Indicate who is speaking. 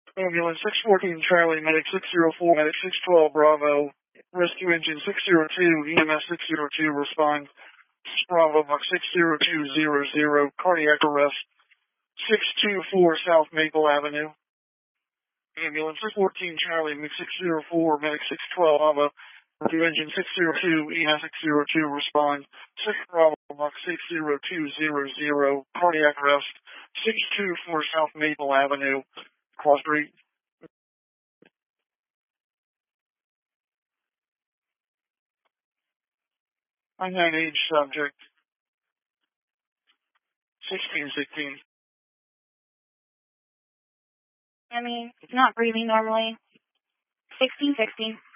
Speaker 1: Ambulance 614 Charlie, Medic 604, Medic 612 Bravo, Rescue Engine 602, EMS 602, respond. Bravo, Buck 60200, cardiac arrest, 624 South Maple Avenue. Ambulance 614 Charlie, Medic 604, Medic 612 Bravo, Rescue Engine 602, EMS 602, respond. 6 Bravo, Buck 60200, cardiac arrest, 624 South Maple Avenue, Cross Street. Unknown age subject, 1616.
Speaker 2: He's not breathing normally. 1616.